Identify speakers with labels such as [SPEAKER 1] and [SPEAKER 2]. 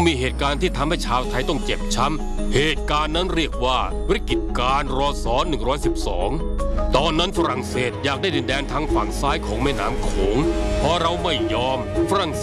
[SPEAKER 1] มีเหตุการณ์ที่ทำให้ชาวไทยต้องเจ็บช้ำเหตุการณ์นั้นเรียกว่าวิกฤตการณ์รศ112ตอนนั้นฝรั่งเศสอยากได้ดินแดนทางฝั่งซ้ายของแม่น้ำโขงพอเราไม่ยอมฝรั่ง